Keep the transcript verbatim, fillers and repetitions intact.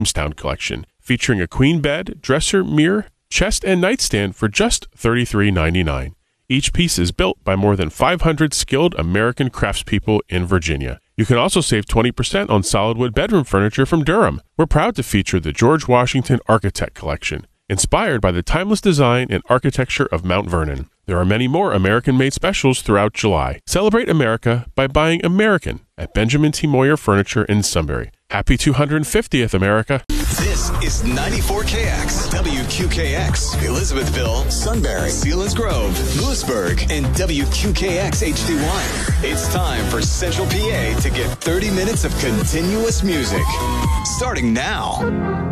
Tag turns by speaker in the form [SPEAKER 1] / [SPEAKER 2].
[SPEAKER 1] Williamstown collection, featuring a queen bed, dresser, mirror, chest, and nightstand for just thirty-three ninety-nine. Each piece is built by more than five hundred skilled American craftspeople in Virginia. You can also save twenty percent on solid wood bedroom furniture from Durham. We're proud to feature the George Washington Architect Collection, inspired by the timeless design and architecture of Mount Vernon. There are many more American-made specials throughout July. Celebrate America by buying American at Benjamin T. Moyer Furniture in Sunbury. Happy two hundred fiftieth, America.
[SPEAKER 2] This is ninety-four K X, W Q K X, Elizabethville, Sunbury, Sealands Grove, Lewisburg, and W Q K X H D one. It's time for Central P A to get thirty minutes of continuous music. Starting now.